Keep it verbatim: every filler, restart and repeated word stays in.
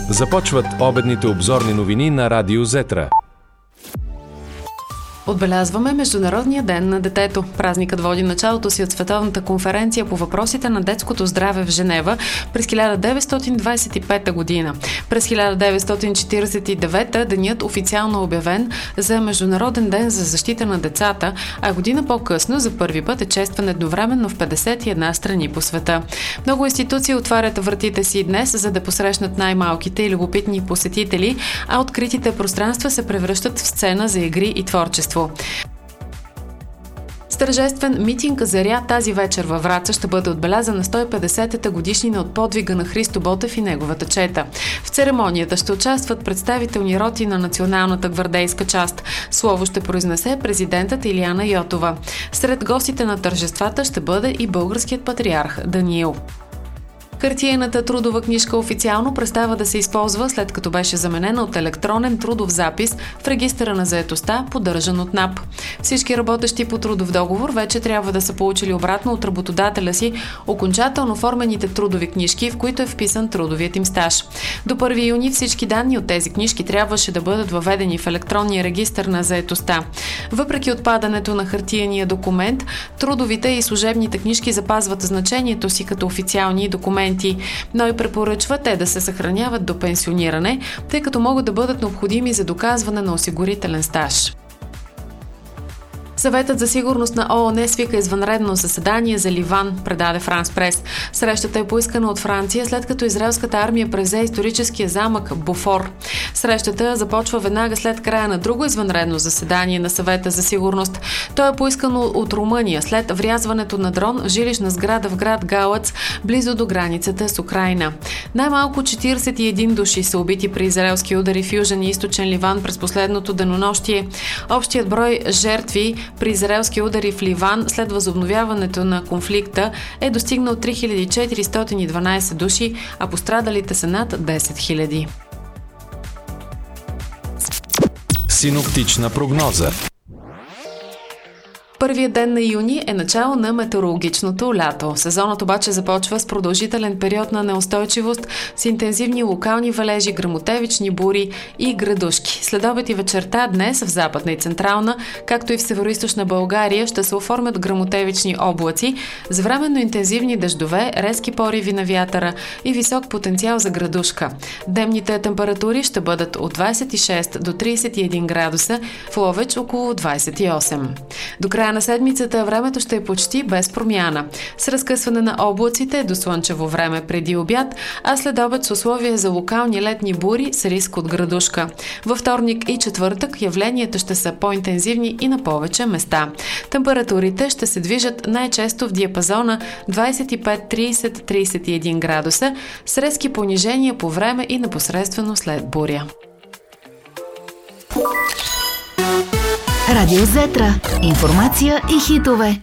Започват обедните обзорни новини на Радио Зетра. Отбелязваме Международния ден на детето. Празникът води началото си от Световната конференция по въпросите на детското здраве в Женева през хиляда деветстотин двадесет и пета година. През хиляда деветстотин четиридесет и девета денят официално обявен за Международен ден за защита на децата, а година по-късно за първи път е честван едновременно в петдесет и една страни по света. Много институции отварят вратите си днес, за да посрещнат най-малките и любопитни посетители, а откритите пространства се превръщат в сцена за игри и творчество. С тържествен митинг заря тази вечер във Враца ще бъде отбелязана сто и петдесетата годишнина от подвига на Христо Ботев и неговата чета. В церемонията ще участват представителни роти на Националната гвардейска част. Слово ще произнесе президентът Илияна Йотова. Сред гостите на тържествата ще бъде и българският патриарх Даниил. Хартиената трудова книжка официално престава да се използва, след като беше заменена от електронен трудов запис в регистъра на заетостта, поддържан от НАП. Всички работещи по трудов договор вече трябва да са получили обратно от работодателя си окончателно оформените трудови книжки, в които е вписан трудовият им стаж. До първи юни всички данни от тези книжки трябваше да бъдат въведени в електронния регистър на заетостта. Въпреки отпадането на хартиения документ, трудовите и служебните книжки запазват значението си като официални документи, но и препоръчва те да се съхраняват до пенсиониране, тъй като могат да бъдат необходими за доказване на осигурителен стаж. Съветът за сигурност на ООН свика извънредно заседание за Ливан, предаде Франс Прес. Срещата е поискана от Франция, след като израелската армия превзе историческия замък Бофор. Срещата започва веднага след края на друго извънредно заседание на Съвета за сигурност. То е поискано от Румъния след врязването на дрон в жилищна сграда в град Галац, близо до границата с Украйна. Най-малко четиридесет и един души са убити при израелски удари в южен и източен Ливан през последното денонощие. Общият брой жертви при израелски удари в Ливан след възобновяването на конфликта е достигнал три хиляди четиристотин и дванадесет души, а пострадалите са над десет хиляди. Синоптична прогноза. Първият ден на юни е начало на метеорологичното лято. Сезонът обаче започва с продължителен период на неустойчивост, с интензивни локални валежи, гръмотевични бури и градушки. Следобед и вечерта днес в Западна и Централна, както и в Североизточна България, ще се оформят гръмотевични облаци с временно интензивни дъждове, резки пориви на вятъра и висок потенциал за градушка. Дневните температури ще бъдат от двадесет и шест до тридесет и един градуса, в Ловеч около двадесет и осем. До края на седмицата времето ще е почти без промяна, с разкъсване на облаците до слънчево време преди обяд, а след обед с условия за локални летни бури с риск от градушка. Във вторник и четвъртък явленията ще са по-интензивни и на повече места. Температурите ще се движат най-често в диапазона двадесет и пет, тридесет, тридесет и един градуса, с резки понижения по време и непосредствено след буря. Радио Зетра. Информация и хитове.